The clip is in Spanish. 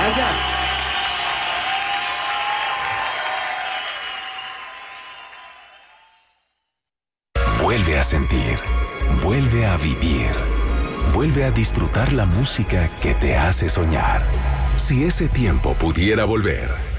Gracias. Vuelve a sentir, vuelve a vivir, vuelve a disfrutar la música que te hace soñar. Si ese tiempo pudiera volver,